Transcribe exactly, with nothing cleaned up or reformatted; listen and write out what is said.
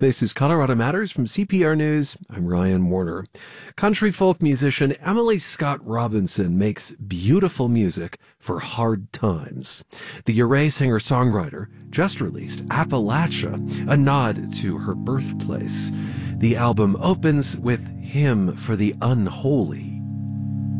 This is Colorado Matters from C P R News. I'm Ryan Warner. Country folk musician Emily Scott Robinson makes beautiful music for hard times. The Ouray singer-songwriter just released Appalachia, a nod to her birthplace. The album opens with Hymn for the Unholy.